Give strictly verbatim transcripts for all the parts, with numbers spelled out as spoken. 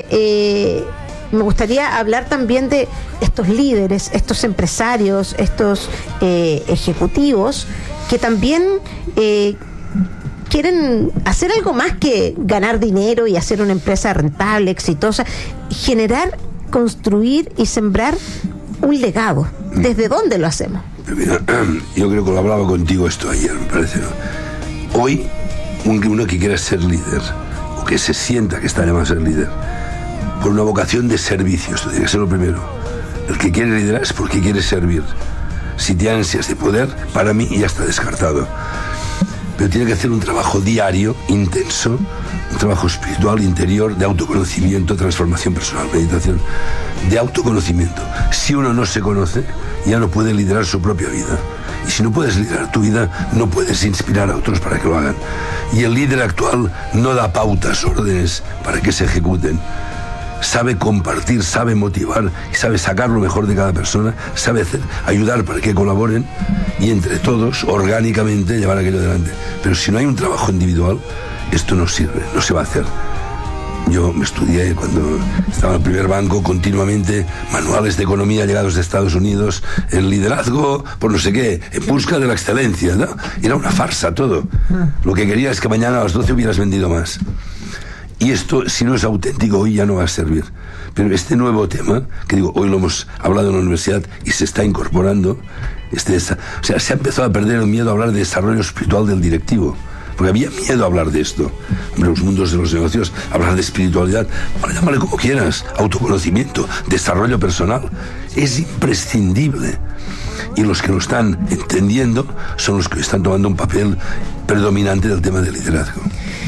eh, me gustaría hablar también de estos líderes, estos empresarios, estos eh, ejecutivos que también eh, quieren hacer algo más que ganar dinero y hacer una empresa rentable, exitosa, generar, construir y sembrar un legado. ¿Desde dónde lo hacemos? Mira, yo creo que lo hablaba contigo esto ayer, me parece, ¿no? Hoy, uno que quiera ser líder, o que se sienta que está llamado a ser líder, por una vocación de servicio, esto tiene que ser lo primero. El que quiere liderar es porque quiere servir. Si tiene ansias de poder, para mí ya está descartado. Pero tiene que hacer un trabajo diario, intenso, un trabajo espiritual, interior, de autoconocimiento, transformación personal, meditación, de autoconocimiento. Si uno no se conoce, ya no puede liderar su propia vida. Y si no puedes liderar tu vida, no puedes inspirar a otros para que lo hagan. Y el líder actual no da pautas, órdenes para que se ejecuten. Sabe compartir, sabe motivar, sabe sacar lo mejor de cada persona, sabe hacer, ayudar para que colaboren y entre todos, orgánicamente, llevar aquello adelante. Pero si no hay un trabajo individual, esto no sirve, no se va a hacer. Yo me estudié cuando estaba en el primer banco continuamente manuales de economía llegados de Estados Unidos, el liderazgo por no sé qué, en busca de la excelencia, ¿no? Era una farsa todo. Lo que quería es que mañana a las doce hubieras vendido más. Y esto, si no es auténtico, hoy ya no va a servir. Pero este nuevo tema, que digo, hoy lo hemos hablado en la universidad y se está incorporando, este, o sea, se ha empezado a perder el miedo a hablar de desarrollo espiritual del directivo. Porque había miedo a hablar de esto. Hombre, los mundos de los negocios, hablar de espiritualidad, bueno, llámale como quieras, autoconocimiento, desarrollo personal, es imprescindible. Y los que lo están entendiendo son los que están tomando un papel predominante del tema del liderazgo.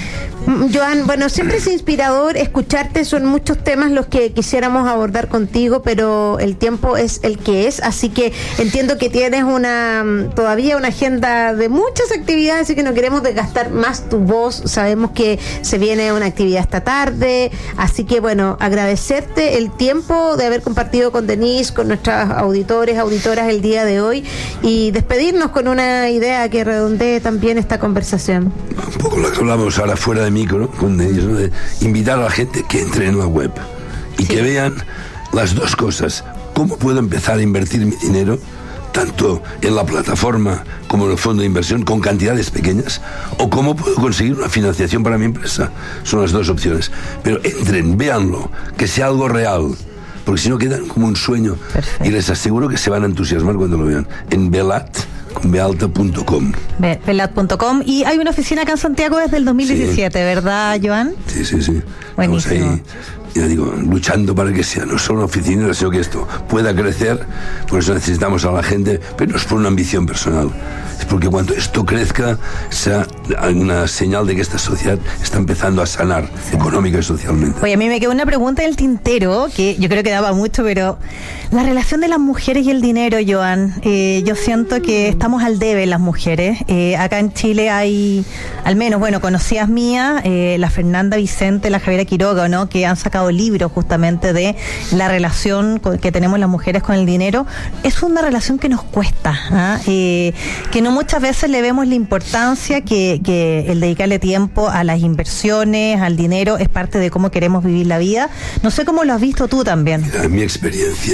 Joan, bueno, siempre es inspirador escucharte, son muchos temas los que quisiéramos abordar contigo, pero el tiempo es el que es, así que entiendo que tienes una todavía una agenda de muchas actividades, así que no queremos desgastar más tu voz, sabemos que se viene una actividad esta tarde, así que bueno, agradecerte el tiempo de haber compartido con Denise, con nuestros auditores, auditoras el día de hoy y despedirnos con una idea que redondee también esta conversación. Un poco lo que hablamos ahora fuera de micro, con ellos, ¿no? De invitar a la gente que entre en la web y sí, que vean las dos cosas. ¿Cómo puedo empezar a invertir mi dinero, tanto en la plataforma como en el fondo de inversión, con cantidades pequeñas? ¿O cómo puedo conseguir una financiación para mi empresa? Son las dos opciones. Pero entren, véanlo, que sea algo real, porque si no quedan como un sueño. Perfecto. Y les aseguro que se van a entusiasmar cuando lo vean. En Velat con bealta punto com. Velat punto com. Y hay una oficina acá en Santiago desde el dos mil diecisiete, sí. ¿Verdad, Joan? Sí, sí, sí. Buenísimo. Estamos ahí, ya digo, luchando para que sea no solo una oficina, sino que esto pueda crecer. Por eso necesitamos a la gente, pero no es por una ambición personal. Es porque cuando esto crezca, sea una señal de que esta sociedad está empezando a sanar, sí, económica y socialmente. Oye, a mí me quedó una pregunta en el tintero, que yo creo que daba mucho, pero la relación de las mujeres y el dinero, Joan, eh, yo siento que estamos al debe las mujeres. Eh, acá en Chile hay, al menos, bueno, conocidas mías, eh, la Fernanda Vicente, la Javiera Quiroga, ¿no?, que han sacado libros justamente de la relación que tenemos las mujeres con el dinero. Es una relación que nos cuesta, ¿eh? Eh, que no muchas veces le vemos la importancia que, que el dedicarle tiempo a las inversiones, al dinero, es parte de cómo queremos vivir la vida. No sé cómo lo has visto tú también. Mira, en mi experiencia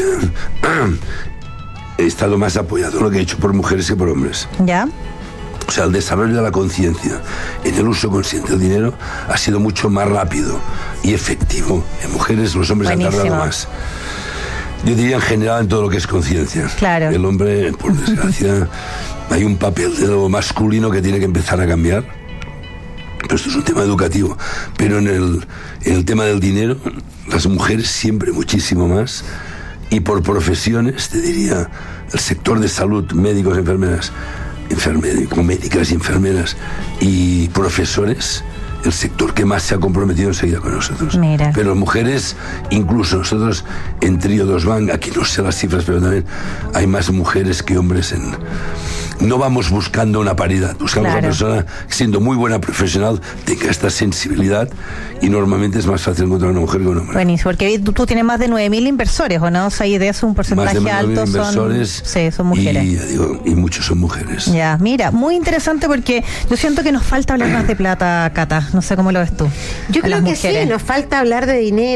he estado más apoyado en lo que he hecho por mujeres que por hombres. ¿Ya? O sea, el desarrollo de la conciencia en el uso consciente del dinero ha sido mucho más rápido y efectivo. En mujeres los hombres Buenísimo. han tardado más. Yo diría en general en todo lo que es conciencia. Claro. El hombre, por desgracia, hay un papel de lo masculino que tiene que empezar a cambiar. Pero esto es un tema educativo. Pero en el, en el tema del dinero, las mujeres siempre muchísimo más. Y por profesiones, te diría, el sector de salud, médicos, enfermeras, enfermeras, médicas y enfermeras y profesores, el sector que más se ha comprometido enseguida con nosotros. Mira. Pero mujeres, incluso nosotros en Trío dos Bank, aquí no sé las cifras, pero también hay más mujeres que hombres en... No vamos buscando una paridad, buscamos claro. una persona que, siendo muy buena profesional, tenga esta sensibilidad, y normalmente es más fácil encontrar una mujer que un hombre. Buenísimo, porque tú, tú tienes más de nueve mil inversores, ¿o no? O sea, y de eso un porcentaje más de alto inversores, son, sí, son mujeres. Y, digo, y muchos son mujeres. Ya, mira, muy interesante, porque yo siento que nos falta hablar más de plata, Cata. No sé cómo lo ves tú. Yo creo que sí, nos falta hablar de dinero, nos falta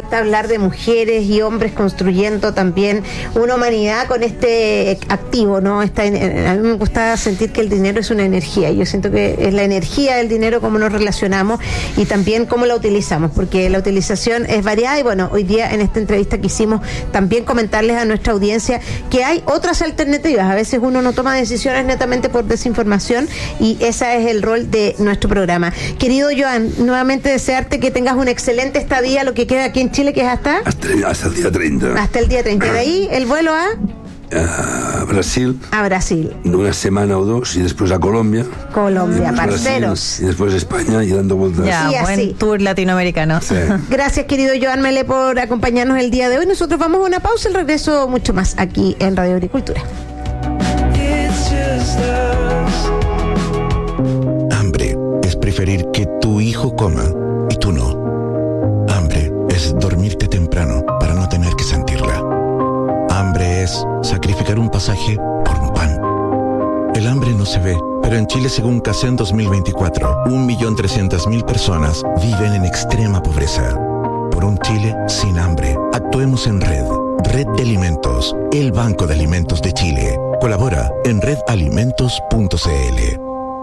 encanta hablar de mujeres y hombres construyendo también una humanidad con este activo, ¿no? Esta, a mí me gusta sentir que el dinero es una energía. Yo siento que es la energía del dinero, cómo nos relacionamos y también cómo la utilizamos, porque la utilización es variada y bueno, hoy día en esta entrevista quisimos también comentarles a nuestra audiencia que hay otras alternativas. A veces uno no toma decisiones netamente por desinformación y ese es el rol de nuestro programa. Querido Joan, nuevamente desearte que tengas una excelente estadía, lo que queda aquí en Chile, que es hasta... Hasta, hasta el día treinta. Hasta el día treinta. De ahí el vuelo a... A Brasil. A Brasil. Una semana o dos y después a Colombia. Colombia, parceros. Brasil, y después España y dando vueltas. Ya, y buen así. tour latinoamericano. Sí. Gracias, querido Joan Mele, por acompañarnos el día de hoy. Nosotros vamos a una pausa, el regreso mucho más aquí en Radio Agricultura. Hambre es preferir que tu hijo coma y tú no. Hambre es dormirte temprano para no tener que sentirla. Hambre es sacrificar un pasaje por un pan. El hambre no se ve, pero en Chile, según CACEN dos mil veinticuatro, un millón trescientas mil personas viven en extrema pobreza. Por un Chile sin hambre, actuemos en red. Red de Alimentos, el Banco de Alimentos de Chile. Colabora en red alimentos punto c l.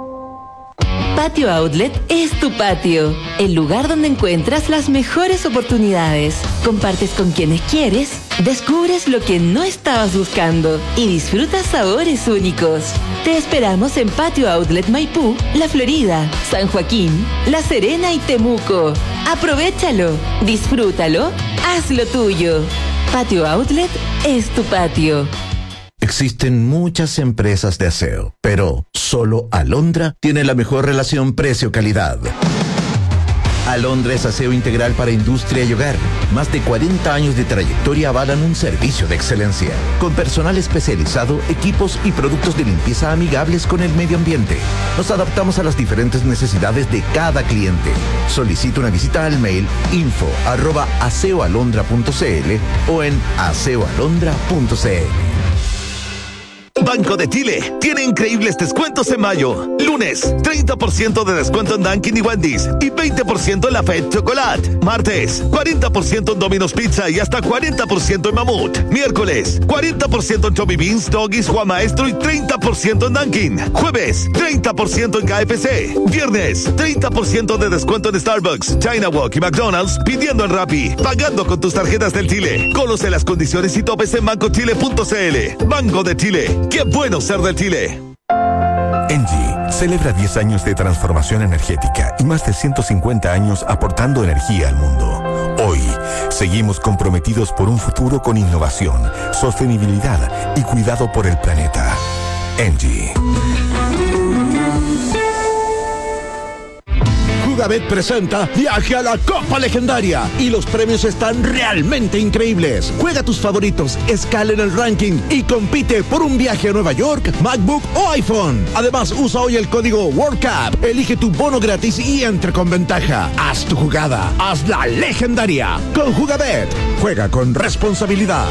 Patio Outlet es tu patio, el lugar donde encuentras las mejores oportunidades. Compartes con quienes quieres, descubres lo que no estabas buscando y disfrutas sabores únicos. Te esperamos en Patio Outlet Maipú, La Florida, San Joaquín, La Serena y Temuco. Aprovéchalo, disfrútalo, hazlo tuyo. Patio Outlet es tu patio. Existen muchas empresas de aseo, pero solo Alondra tiene la mejor relación precio-calidad. Alondra es aseo integral para industria y hogar. Más de cuarenta años de trayectoria avalan un servicio de excelencia, con personal especializado, equipos y productos de limpieza amigables con el medio ambiente. Nos adaptamos a las diferentes necesidades de cada cliente. Solicita una visita al mail info arroba aseoalondra punto c l o en aseoalondra punto c l. Banco de Chile tiene increíbles descuentos en mayo. Lunes, treinta por ciento de descuento en Dunkin' y Wendy's y veinte por ciento en la Fed Chocolate. Martes, cuarenta por ciento en Domino's Pizza y hasta cuarenta por ciento en Mamut. Miércoles, cuarenta por ciento en Chubby Beans, Doggies, Juan Maestro y treinta por ciento en Dunkin'. Jueves, treinta por ciento en K F C. Viernes, treinta por ciento de descuento en Starbucks, China Walk y McDonald's pidiendo en Rappi, pagando con tus tarjetas del Chile. Conoce las condiciones y topes en banco chile punto c l. Banco de Chile. ¡Qué bueno ser de Chile! Engie celebra diez años de transformación energética y más de ciento cincuenta años aportando energía al mundo. Hoy, seguimos comprometidos por un futuro con innovación, sostenibilidad y cuidado por el planeta. Engie. Jugabet presenta Viaje a la Copa Legendaria y los premios están realmente increíbles. Juega tus favoritos, escala en el ranking y compite por un viaje a Nueva York, MacBook o iPhone. Además, usa hoy el código WorldCup, elige tu bono gratis y entra con ventaja. Haz tu jugada, hazla legendaria. Con Jugabet, juega con responsabilidad.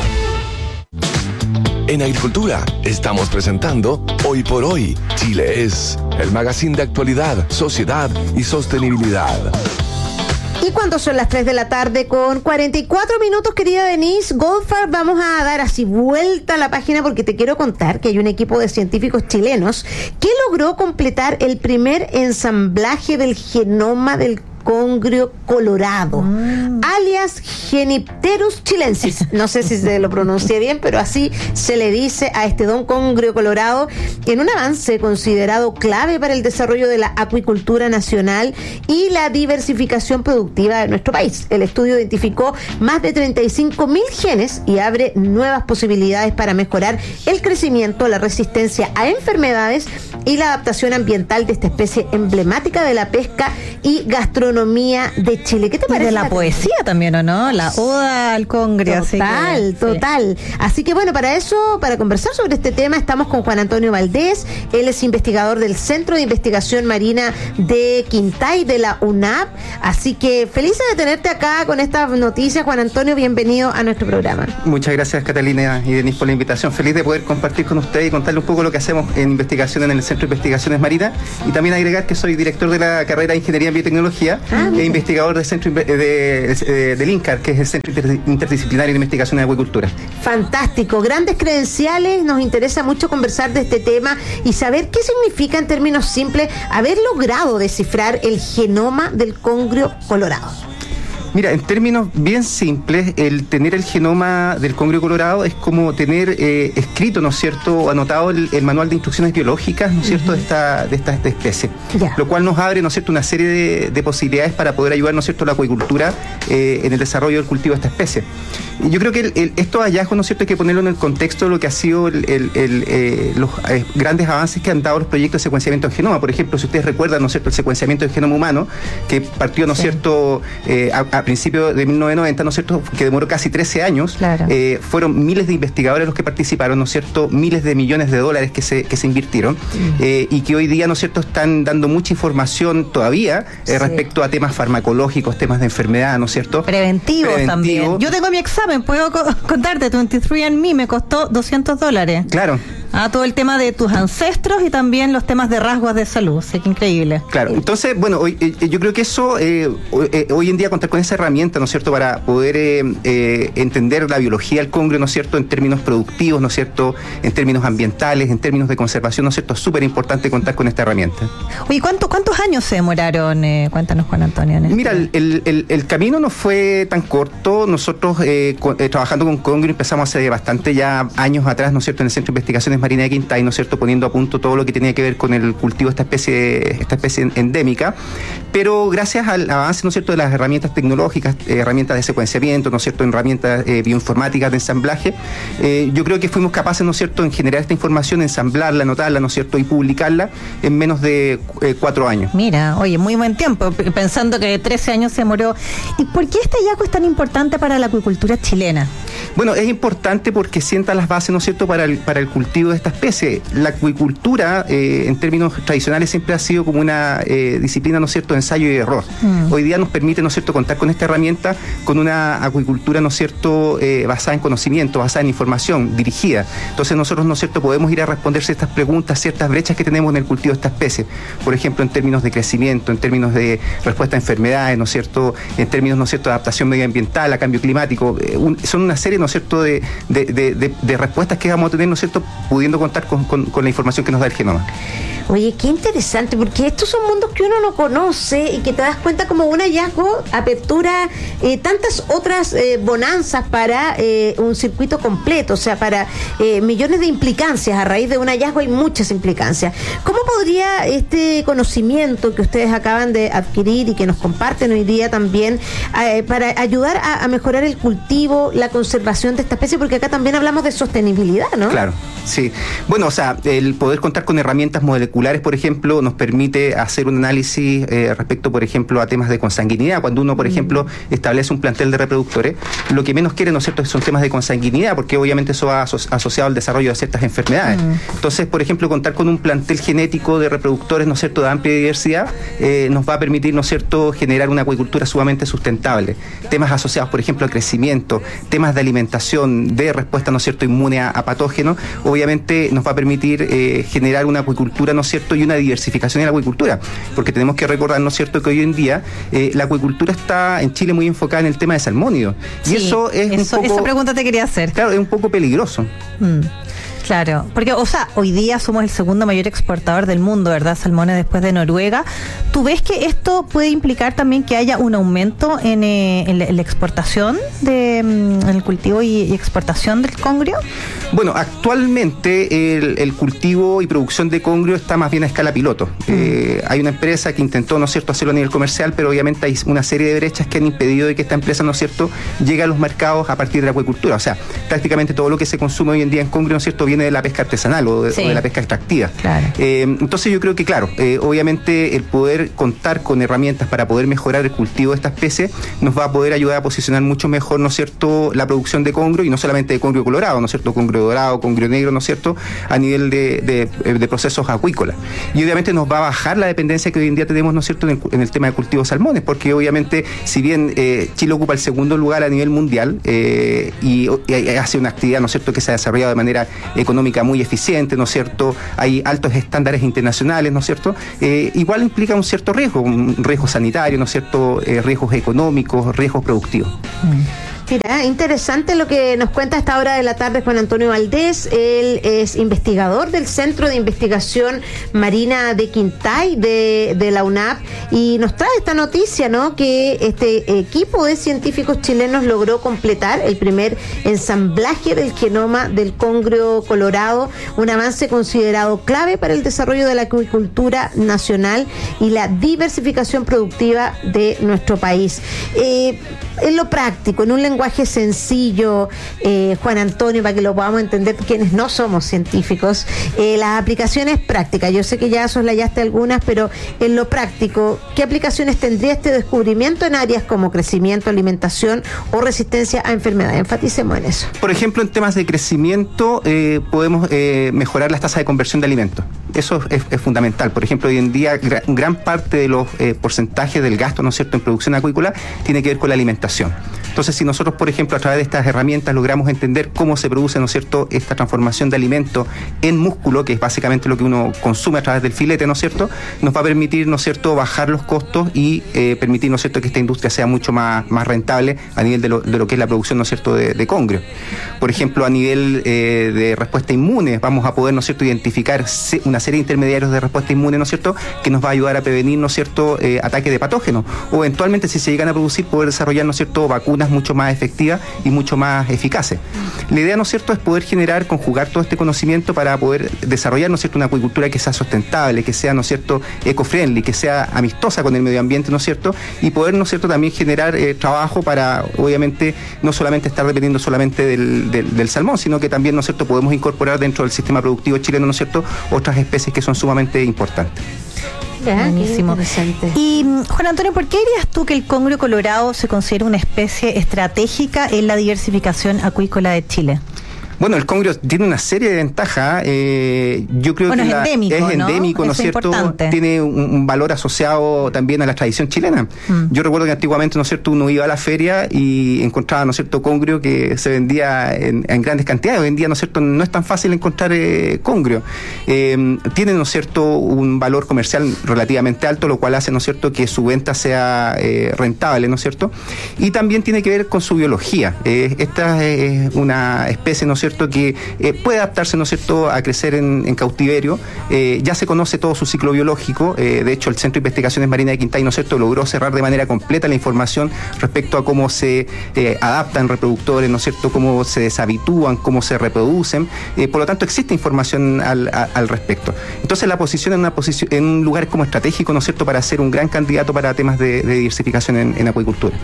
En Agricultura estamos presentando Hoy por Hoy, Chile es, el magazine de actualidad, sociedad y sostenibilidad. Y cuando son las tres de la tarde con cuarenta y cuatro minutos, querida Denise Goldfarb, vamos a dar así vuelta a la página porque te quiero contar que hay un equipo de científicos chilenos que logró completar el primer ensamblaje del genoma del congrio colorado, mm. alias Genipterus chilensis. No sé si se lo pronuncié bien, pero así se le dice a este don congrio colorado, en un avance considerado clave para el desarrollo de la acuicultura nacional y la diversificación productiva de nuestro país. El estudio identificó más de treinta y cinco mil genes y abre nuevas posibilidades para mejorar el crecimiento, la resistencia a enfermedades y la adaptación ambiental de esta especie emblemática de la pesca y gastronomía de Chile. ¿Qué te parece? Y de la poesía también, ¿o no? La oda al congrio. Total, así que, total. Sí. Así que bueno, para eso, para conversar sobre este tema, estamos con Juan Antonio Valdés. Él es investigador del Centro de Investigación Marina de Quintay, de la U N A P. Así que felices de tenerte acá con estas noticias, Juan Antonio. Bienvenido a nuestro programa. Muchas gracias, Catalina y Denise, por la invitación. Feliz de poder compartir con usted y contarle un poco lo que hacemos en investigación en el Centro de Investigaciones Marinas, y también agregar que soy director de la carrera de Ingeniería en Biotecnología ah, e investigador del centro de, de, de, del INCAR, que es el Centro Interdisciplinario de Investigación en Acuicultura. Fantástico, grandes credenciales, nos interesa mucho conversar de este tema y saber qué significa en términos simples haber logrado descifrar el genoma del congrio colorado. Mira, en términos bien simples, el tener el genoma del congrio colorado es como tener eh, escrito, ¿no es cierto?, o anotado el, el manual de instrucciones biológicas, ¿no es cierto?, uh-huh. de esta de esta, esta especie. Yeah. Lo cual nos abre, ¿no es cierto?, una serie de, de posibilidades para poder ayudar, ¿no es cierto?, a la acuicultura eh, en el desarrollo del cultivo de esta especie. Y yo creo que el, el, estos hallazgos, ¿no es cierto?, hay que ponerlo en el contexto de lo que ha sido el, el, el, eh, los eh, grandes avances que han dado los proyectos de secuenciamiento del genoma. Por ejemplo, si ustedes recuerdan, ¿no es cierto?, el secuenciamiento del genoma humano, que partió, ¿no es sí. cierto?, eh, a, a principios de mil novecientos noventa, ¿no es cierto?, que demoró casi trece años, claro. eh, fueron miles de investigadores los que participaron, ¿no es cierto?, miles de millones de dólares que se, que se invirtieron, mm. eh, y que hoy día, ¿no es cierto?, están dando mucha información todavía eh, sí. respecto a temas farmacológicos, temas de enfermedad, ¿no es cierto? Preventivos Preventivo. también. Yo tengo mi examen, puedo co- contarte, veintitrés and me me costó doscientos dólares. Claro. Ah, todo el tema de tus ancestros y también los temas de rasgos de salud, así que increíble. Claro, entonces, bueno, hoy, eh, yo creo que eso, eh, eh, hoy en día contar con esa herramienta, ¿no es cierto?, para poder eh, eh, entender la biología del congrio, ¿no es cierto?, en términos productivos, ¿no es cierto?, en términos ambientales, en términos de conservación, ¿no es cierto?, es súper importante contar con esta herramienta. Oye, ¿cuánto, ¿cuántos años se demoraron? Eh, cuéntanos, Juan Antonio. En Mira, el, el, el camino no fue tan corto. Nosotros, eh, con, eh, trabajando con congrio, empezamos hace bastante ya años atrás, ¿no es cierto?, en el Centro de Investigaciones Marinas de Quintay, ¿no es cierto?, poniendo a punto todo lo que tenía que ver con el cultivo de esta especie, esta especie endémica, pero gracias al avance, ¿no es cierto?, de las herramientas tecnológicas, eh, herramientas de secuenciamiento, ¿no es cierto?, herramientas eh, bioinformáticas de ensamblaje, eh, yo creo que fuimos capaces, ¿no es cierto?, en generar esta información, ensamblarla, anotarla, ¿no es cierto?, y publicarla en menos de eh, cuatro años. Mira, oye, muy buen tiempo, pensando que trece años se demoró. ¿Y por qué este hallazgo es tan importante para la acuicultura chilena? Bueno, es importante porque sienta las bases, ¿no es cierto?, para el, para el cultivo de esta especie. La acuicultura, eh, en términos tradicionales, siempre ha sido como una eh, disciplina, ¿no es cierto?, de ensayo y error. Mm. Hoy día nos permite, ¿no es cierto?, contar con esta herramienta, con una acuicultura, ¿no es cierto?, eh, basada en conocimiento, basada en información, dirigida. Entonces nosotros, ¿no es cierto?, podemos ir a responder ciertas preguntas, ciertas brechas que tenemos en el cultivo de esta especie. Por ejemplo, en términos de crecimiento, en términos de respuesta a enfermedades, ¿no es cierto?, en términos, ¿no es cierto?, de adaptación medioambiental, a cambio climático. Eh, un, son una serie, ¿no es cierto?, de, de, de, de, de respuestas que vamos a tener, ¿no es cierto?, pudiendo contar con, con, con la información que nos da el genoma. Oye, qué interesante, porque estos son mundos que uno no conoce y que te das cuenta como un hallazgo apertura eh, tantas otras eh, bonanzas para eh, un circuito completo, o sea, para eh, millones de implicancias. A raíz de un hallazgo hay muchas implicancias. ¿Cómo podría este conocimiento que ustedes acaban de adquirir y que nos comparten hoy día también eh, para ayudar a, a mejorar el cultivo, la conservación de esta especie? Porque acá también hablamos de sostenibilidad, ¿no? Claro, sí. Bueno, o sea, el poder contar con herramientas moleculares, por ejemplo, nos permite hacer un análisis eh, respecto, por ejemplo, a temas de consanguinidad. Cuando uno, por ejemplo, establece un plantel de reproductores, lo que menos quiere, ¿no es cierto?, son temas de consanguinidad, porque obviamente eso va aso- asociado al desarrollo de ciertas enfermedades. Mm. Entonces, por ejemplo, contar con un plantel genético de reproductores, ¿no es cierto?, de amplia diversidad, eh, nos va a permitir, ¿no es cierto?, generar una acuicultura sumamente sustentable. Temas asociados, por ejemplo, al crecimiento, temas de alimentación, de respuesta, ¿no es cierto?, inmune a, a patógenos, obviamente nos va a permitir eh, generar una acuicultura, ¿no es cierto?, y una diversificación en la acuicultura, porque tenemos que recordar, ¿no es cierto?, que hoy en día eh, la acuicultura está en Chile muy enfocada en el tema de salmónidos, sí, y eso es eso, un poco... Esa pregunta te quería hacer. Claro, es un poco peligroso. Mm. Claro, porque, o sea, hoy día somos el segundo mayor exportador del mundo, ¿verdad? Salmones después de Noruega. ¿Tú ves que esto puede implicar también que haya un aumento en, eh, en, la, en la exportación, de, en el cultivo y, y exportación del congrio? Bueno, actualmente el, el cultivo y producción de congrio está más bien a escala piloto. Mm. Eh, hay una empresa que intentó, ¿no es cierto?, hacerlo a nivel comercial, pero obviamente hay una serie de brechas que han impedido de que esta empresa, ¿no es cierto?, llegue a los mercados a partir de la acuicultura. O sea, prácticamente todo lo que se consume hoy en día en congrio, ¿no es cierto?, viene de la pesca artesanal o de, sí. o de la pesca extractiva. Claro. Eh, entonces yo creo que, claro, eh, obviamente el poder contar con herramientas para poder mejorar el cultivo de esta especie nos va a poder ayudar a posicionar mucho mejor, ¿no es cierto?, la producción de congrio, y no solamente de congrio colorado, ¿no es cierto?, congrio dorado, congrio negro, ¿no es cierto?, a nivel de, de, de procesos acuícolas. Y obviamente nos va a bajar la dependencia que hoy en día tenemos, ¿no es cierto?, en el, en el tema de cultivo de salmones, porque obviamente, si bien eh, Chile ocupa el segundo lugar a nivel mundial eh, y, y hace una actividad, ¿no es cierto?, que se ha desarrollado de manera económica muy eficiente, ¿no es cierto? Hay altos estándares internacionales, ¿no es cierto? Eh, igual implica un cierto riesgo, un riesgo sanitario, ¿no es cierto? Eh, riesgos económicos, riesgos productivos. Mm. Mira, interesante lo que nos cuenta a esta hora de la tarde Juan Antonio Valdés. Él es investigador del Centro de Investigación Marina de Quintay de, de la U N A P y nos trae esta noticia, ¿no? Que este equipo de científicos chilenos logró completar el primer ensamblaje del genoma del congrio colorado, un avance considerado clave para el desarrollo de la acuicultura nacional y la diversificación productiva de nuestro país. Eh, en lo práctico, en un lenguaje sencillo, eh, Juan Antonio, para que lo podamos entender quienes no somos científicos, eh, las aplicaciones prácticas. Yo sé que ya soslayaste algunas, pero en lo práctico, ¿qué aplicaciones tendría este descubrimiento en áreas como crecimiento, alimentación o resistencia a enfermedades? Enfaticemos en eso. Por ejemplo, en temas de crecimiento, eh, podemos eh, mejorar las tasas de conversión de alimentos. Eso es, es fundamental. Por ejemplo, hoy en día gran, gran parte de los eh, porcentajes del gasto, ¿no es cierto?, en producción acuícola tiene que ver con la alimentación. Entonces, si nosotros, por ejemplo, a través de estas herramientas logramos entender cómo se produce, ¿no es cierto?, esta transformación de alimento en músculo, que es básicamente lo que uno consume a través del filete, ¿no es cierto?, nos va a permitir, ¿no es cierto?, bajar los costos y eh, permitir, ¿no es cierto?, que esta industria sea mucho más, más rentable a nivel de lo, de lo que es la producción, ¿no es cierto?, de, de congrio. Por ejemplo, a nivel eh, de respuesta inmune, vamos a poder, ¿no es cierto?, identificar una serie de intermediarios de respuesta inmune, ¿no es cierto?, que nos va a ayudar a prevenir, ¿no es cierto?, eh, ataques de patógenos, o eventualmente, si se llegan a producir, poder desarrollar, ¿no es cierto?, vacunas mucho más efectivas y mucho más eficaces. La idea, ¿no es cierto?, es poder generar, conjugar todo este conocimiento para poder desarrollar, ¿no es cierto?, una acuicultura que sea sustentable, que sea, ¿no es cierto?, eco-friendly, que sea amistosa con el medio ambiente, ¿no es cierto?, y poder, ¿no es cierto?, también generar eh, trabajo para, obviamente, no solamente estar dependiendo solamente del, del, del salmón, sino que también, ¿no es cierto?, podemos incorporar dentro del sistema productivo chileno, ¿no es cierto?, otras especies que son sumamente importantes. Ya, buenísimo. Y Juan Antonio, ¿por qué dirías tú que el congrio colorado se considera una especie estratégica en la diversificación acuícola de Chile? Bueno, el congrio tiene una serie de ventajas. Eh, yo creo bueno, que es la, endémico, es endémico, ¿no, ¿no es cierto? Importante. Tiene un, un valor asociado también a la tradición chilena. Mm. Yo recuerdo que antiguamente, ¿no es cierto?, uno iba a la feria y encontraba, ¿no es cierto?, congrio que se vendía en, en grandes cantidades. Hoy en día, ¿no es cierto?, no es tan fácil encontrar eh, congrio. Eh, tiene, ¿no es cierto?, un valor comercial relativamente alto, lo cual hace, ¿no es cierto?, que su venta sea eh, rentable, ¿no es cierto? Y también tiene que ver con su biología. Eh, esta es una especie, ¿no es cierto?, que eh, puede adaptarse, ¿no es cierto?, a crecer en, en cautiverio. Eh, ya se conoce todo su ciclo biológico. Eh, de hecho, el Centro de Investigaciones Marinas de Quintay, ¿no es cierto?, logró cerrar de manera completa la información respecto a cómo se eh, adaptan reproductores, ¿no es cierto?, cómo se deshabitúan, cómo se reproducen. Eh, por lo tanto, existe información al, a, al respecto. Entonces, la posición en una posición en un lugar como estratégico, ¿no es cierto?, para ser un gran candidato para temas de, de diversificación en, en acuicultura.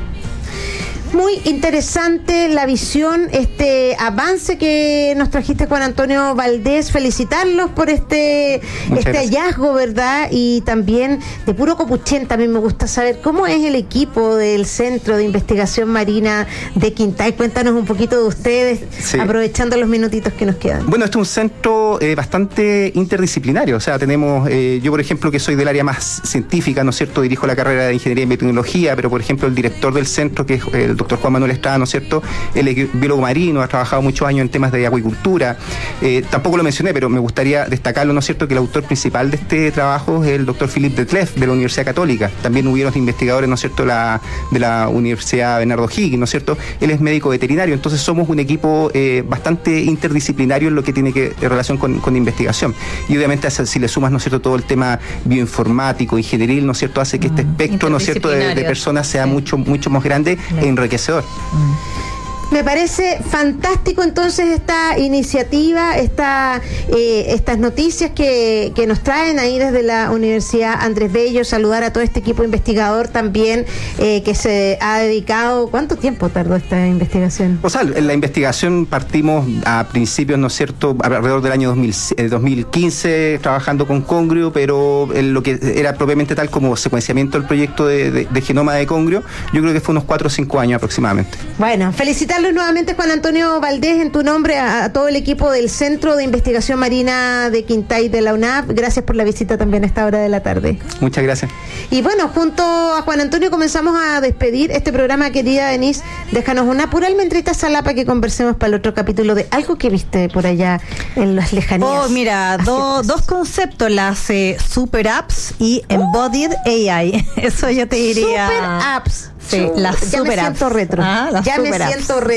Muy interesante la visión, este avance que nos trajiste, Juan Antonio Valdés. Felicitarlos por este, este hallazgo, ¿verdad? Y también de puro Copuchén, también me gusta saber cómo es el equipo del Centro de Investigación Marina de Quintay. Cuéntanos un poquito de ustedes, sí, aprovechando los minutitos que nos quedan. Bueno, este es un centro eh, bastante interdisciplinario. O sea, tenemos, eh, yo por ejemplo, que soy del área más científica, ¿no es cierto?, dirijo la carrera de Ingeniería y Biotecnología, pero por ejemplo el director del centro, que es el doctor Juan Manuel Estrada, ¿no es cierto?, él es biólogo marino, ha trabajado muchos años en temas de acuicultura. Eh, tampoco lo mencioné, pero me gustaría destacarlo, ¿no es cierto?, que el autor principal de este trabajo es el doctor Philippe Detlef, de la Universidad Católica. También hubieron investigadores, ¿no es cierto?, la, de la Universidad Bernardo Higgins, ¿no es cierto?, él es médico veterinario. Entonces somos un equipo eh, bastante interdisciplinario en lo que tiene que en relación con, con investigación. Y obviamente si le sumas, ¿no es cierto?, todo el tema bioinformático, ingenieril, ¿no es cierto?, hace que este espectro, ¿no es cierto?, de, de personas sea sí. mucho, mucho más grande sí. e enriquecedor. Mm. Me parece fantástico entonces esta iniciativa, esta, eh, estas noticias que, que nos traen ahí desde la Universidad Andrés Bello. Saludar a todo este equipo investigador también eh, que se ha dedicado. ¿Cuánto tiempo tardó esta investigación? O sea, en la investigación partimos a principios, ¿no es cierto?, alrededor del año dos mil, eh, dos mil quince trabajando con congrio, pero en lo que era propiamente tal como secuenciamiento del proyecto de, de, de genoma de congrio, yo creo que fue unos cuatro o cinco años aproximadamente. Bueno, felicitar saludarlos nuevamente, Juan Antonio Valdés, en tu nombre, a, a todo el equipo del Centro de Investigación Marina de Quintay de la U N A P. Gracias por la visita también a esta hora de la tarde. Muchas gracias. Y bueno, junto a Juan Antonio comenzamos a despedir este programa, querida Denise. Déjanos una pura almendrita salada para que conversemos para el otro capítulo de algo que viste por allá en las lejanías. Oh, mira, do, dos conceptos, las eh, super apps y embodied A I. Eso yo te diría. Super apps. Sí, las ya super me apps. siento retro. Ah, las ya super me apps. siento retro.